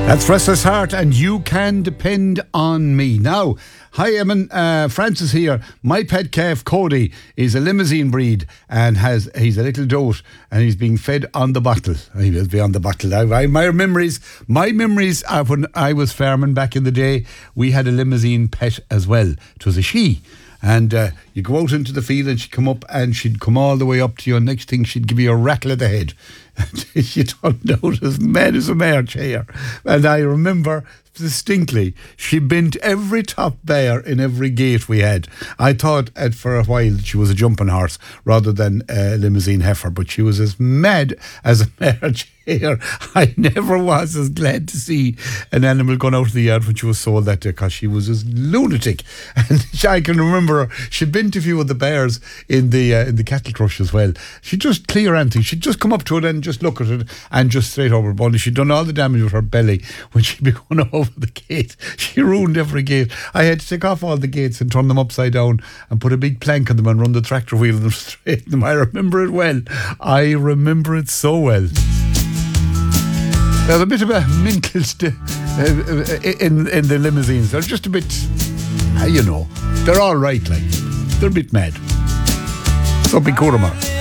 That's Restless Heart and You Can Depend on Me. Now, hi Eamon, Francis here. My pet calf Cody is a limousine breed and he's a little dote and he's being fed on the bottle. He was beyond the bottle. My memories of when I was farming back in the day, we had a limousine pet as well. It was a she. And you go out into the field and she'd come up and she'd come all the way up to you, and next thing she'd give you a rattle at the head. And she turned out as mad as a mare chair. And I remember distinctly, she bent every top bar in every gate we had. I thought for a while she was a jumping horse rather than a limousine heifer, but she was as mad as a mare chair. I never was as glad to see an animal going out of the yard when she was sold that day, because she was as lunatic. And I can remember her. She'd been to a few of the bears in the cattle crush as well. She'd just clear anything. She'd just come up to it and just look at it and just straight over. But she'd done all the damage with her belly when she'd be going over the gate. She ruined every gate. I had to take off all the gates and turn them upside down and put a big plank on them and run the tractor wheel and straighten them. I remember it well. I remember it so well. There's a bit of a mental in the limousines. They're just a bit, they're all right, like. They're a bit mad. So be Kurama.